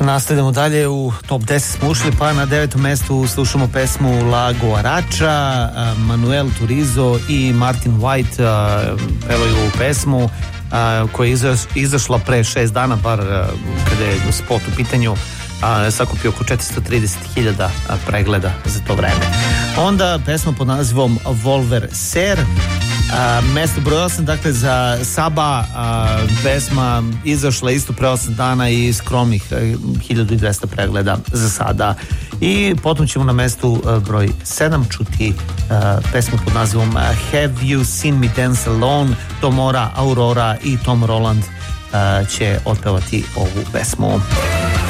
Nastavljamo dalje, u top 10 smo ušli, pa na 9. mestu slušamo pesmu La Guaracha. Manuel Turizo i Martin White pevaju ovu pesmu koja je izašla pre 6 dana, bar kada je spot u pitanju, sakupio oko 430.000 pregleda za to vreme. Onda pesma pod nazivom Volver Ser, mesto broj 8, dakle za Saba, pesma izašla isto pre 8 dana i skromnih 1200 pregleda za sada. I potom ćemo na mestu broj 7 čuti pesmu pod nazivom Have You Seen Me Dance Alone. Tomora, Aurora i Tom Roland će otpevati ovu pesmu.